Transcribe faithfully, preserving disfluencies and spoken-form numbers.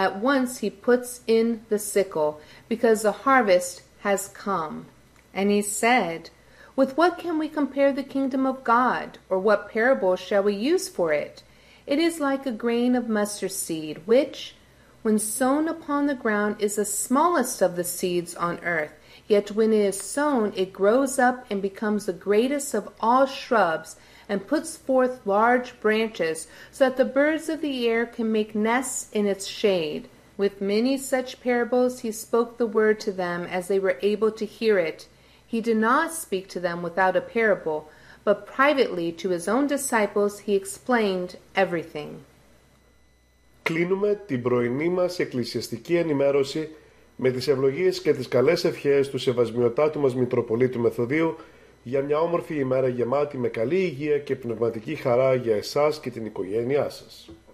at once he puts in the sickle, because the harvest has come. And he said, with what can we compare the kingdom of God, or what parable shall we use for it? It is like a grain of mustard seed, which, when sown upon the ground, is the smallest of the seeds on earth. Yet when it is sown, it grows up and becomes the greatest of all shrubs, and puts forth large branches, so that the birds of the air can make nests in its shade. With many such parables he spoke the word to them as they were able to hear it. He did not speak to them without a parable, but privately to his own disciples he explained everything. Κλείνουμε την πρωινή μας εκκλησιαστική ενημέρωση με τις ευλογίες και τις καλές ευχές του Σεβασμιωτάτου μας Μητροπολίτου Μεθοδίου για μια όμορφη ημέρα γεμάτη με καλή υγεία και πνευματική χαρά για εσάς και την οικογένειά σας.